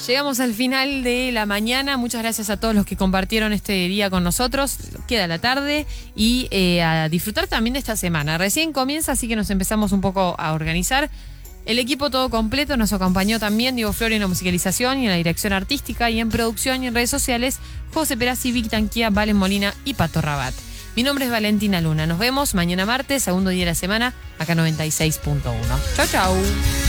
Llegamos al final de la mañana. Muchas gracias a todos los que compartieron este día con nosotros. Queda la tarde y a disfrutar también de esta semana. Recién comienza, así que nos empezamos un poco a organizar. El equipo todo completo nos acompañó también Diego Flores en la musicalización y en la dirección artística, y en producción y en redes sociales José Perazzi, Vic Tanquía, Valen Molina y Pato Rabat. Mi nombre es Valentina Luna. Nos vemos mañana martes, segundo día de la semana, acá 96.1. Chau, chau.